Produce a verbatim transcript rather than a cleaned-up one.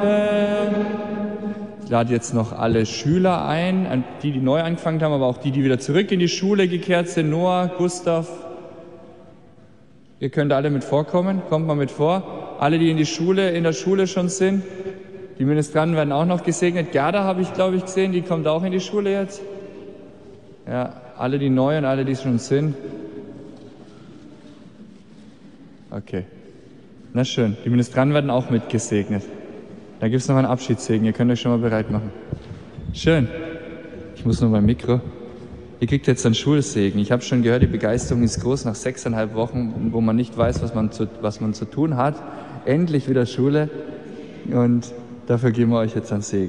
Ich lade jetzt noch alle Schüler ein, die, die neu angefangen haben, aber auch die, die wieder zurück in die Schule gekehrt sind. Noah, Gustav, ihr könnt alle mit vorkommen, kommt mal mit vor. Alle, die in, die Schule, in der Schule schon sind, die Ministranten werden auch noch gesegnet. Gerda habe ich, glaube ich, gesehen, die kommt auch in die Schule jetzt. Ja, alle die neu und alle, die schon sind. Okay. Na schön, die Ministranten werden auch mitgesegnet. Da gibt es noch einen Abschiedssegen, ihr könnt euch schon mal bereit machen. Schön. Ich muss nur mein Mikro. Ihr kriegt jetzt einen Schulsegen. Ich habe schon gehört, die Begeisterung ist groß nach sechseinhalb Wochen, wo man nicht weiß, was man zu, was man zu tun hat. Endlich wieder Schule und dafür geben wir euch jetzt einen Segen.